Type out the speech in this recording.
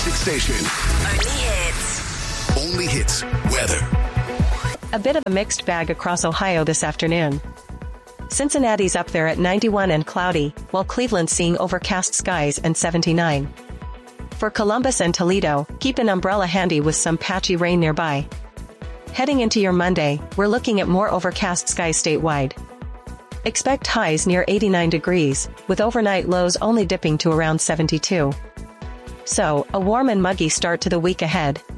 music station. Only hits. Only hits. Weather. A bit of a mixed bag across Ohio this afternoon. Cincinnati's up there at 91 and cloudy, while Cleveland's seeing overcast skies and 79. For Columbus and Toledo, keep an umbrella handy with some patchy rain nearby. Heading into your Monday, we're looking at more overcast skies statewide. Expect highs near 89 degrees, with overnight lows only dipping to around 72. So, a warm and muggy start to the week ahead,